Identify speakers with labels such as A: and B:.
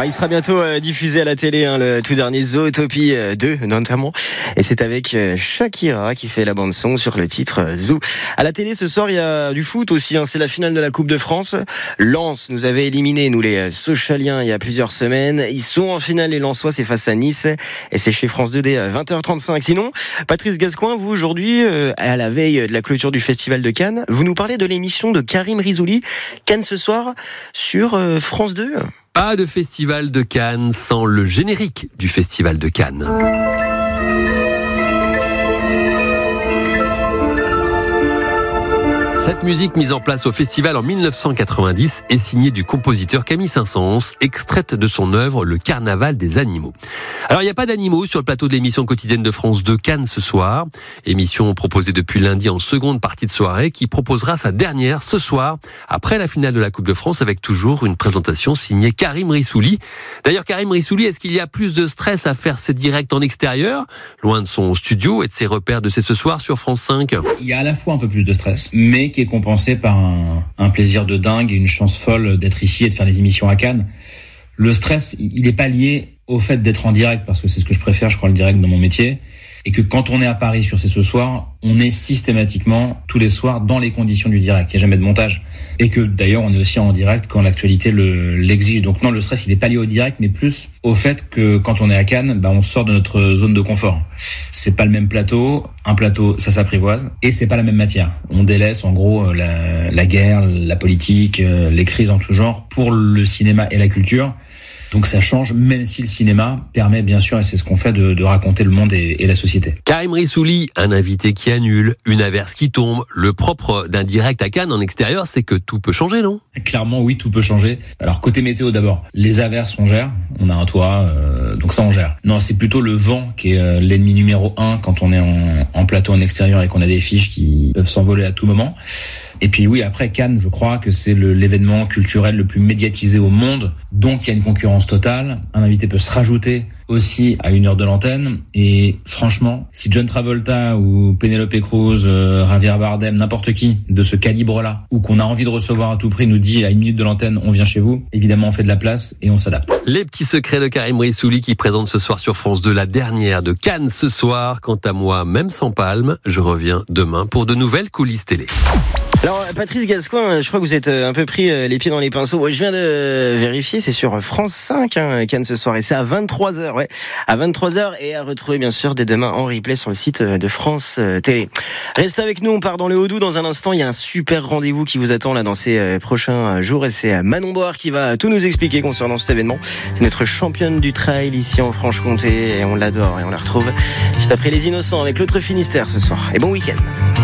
A: Il sera bientôt diffusé à la télé, le tout dernier Zootopie 2 notamment. Et c'est avec Shakira qui fait la bande son sur le titre Zoo. À la télé ce soir, il y a du foot aussi. C'est la finale de la Coupe de France. Lens nous avait éliminés, nous les Sochaliens, il y a plusieurs semaines. Ils sont en finale, les Lensois, c'est face à Nice. Et c'est chez France 2 dès 20h35. Sinon, Patrice Gascoin, vous aujourd'hui, à la veille de la clôture du Festival de Cannes, vous nous parlez de l'émission de Karim Rizouli, Cannes ce soir, sur France 2.
B: Pas de Festival de Cannes sans le générique du Festival de Cannes. Cette musique mise en place au festival en 1990 est signée du compositeur Camille Saint-Saëns, extraite de son œuvre Le Carnaval des animaux. Alors il n'y a pas d'animaux sur le plateau de l'émission quotidienne de France 2 Cannes ce soir. Émission proposée depuis lundi en seconde partie de soirée qui proposera sa dernière ce soir après la finale de la Coupe de France avec toujours une présentation signée Karim Rissouli. D'ailleurs Karim Rissouli, est-ce qu'il y a plus de stress à faire ses directs en extérieur, loin de son studio et de ses repères de C'est ce soir sur France 5?
C: Il y a à la fois un peu plus de stress, mais qui est compensé par un plaisir de dingue et une chance folle d'être ici et de faire des émissions à Cannes. Le stress, il n'est pas lié au fait d'être en direct, parce que c'est ce que je préfère, je crois, le direct dans mon métier. Et que quand on est à Paris sur C'est ce soir, on est systématiquement tous les soirs dans les conditions du direct. Il n'y a jamais de montage. Et que d'ailleurs, on est aussi en direct quand l'actualité l'exige. Donc non, le stress, il n'est pas lié au direct, mais plus au fait que quand on est à Cannes, on sort de notre zone de confort. C'est pas le même plateau. Un plateau, ça s'apprivoise. Et c'est pas la même matière. On délaisse en gros la guerre, la politique, les crises en tout genre pour le cinéma et la culture. Donc ça change, même si le cinéma permet bien sûr, et c'est ce qu'on fait, de raconter le monde et la société.
B: Karim Rissouli, un invité qui annule, une averse qui tombe. Le propre d'un direct à Cannes en extérieur, c'est que tout peut changer, non?
C: Clairement, oui, tout peut changer. Alors côté météo d'abord, les averses on gère, on a un toit, donc ça on gère. Non, c'est plutôt le vent qui est l'ennemi numéro 1 quand on est en plateau en extérieur et qu'on a des fiches qui peuvent s'envoler à tout moment. Et puis oui, après Cannes, je crois que c'est l'événement culturel le plus médiatisé au monde, donc il y a une concurrence totale. Un invité peut se rajouter aussi à 1 heure de l'antenne. Et franchement, si John Travolta ou Penelope Cruz, Javier Bardem, n'importe qui de ce calibre-là, ou qu'on a envie de recevoir à tout prix, nous dit à 1 minute de l'antenne, on vient chez vous, évidemment on fait de la place et on s'adapte.
B: Les petits secrets de Karim Rissouli qui présente ce soir sur France 2 la dernière de Cannes ce soir. Quant à moi, même sans palme, je reviens demain pour de nouvelles coulisses télé.
A: Alors Patrice Gascoin, je crois que vous êtes un peu pris les pieds dans les pinceaux. Je viens de vérifier, c'est sur France 5 Cannes ce soir et c'est à 23h, à 23h et à retrouver bien sûr dès demain en replay sur le site de France Télé. Restez avec nous, on part dans le Haut-Doubs dans un instant, il y a un super rendez-vous qui vous attend là dans ces prochains jours et c'est Manon Boire qui va tout nous expliquer concernant cet événement. C'est notre championne du trail ici en Franche-Comté et on l'adore et on la retrouve juste après Les Innocents avec l'autre Finistère ce soir. Et bon week-end.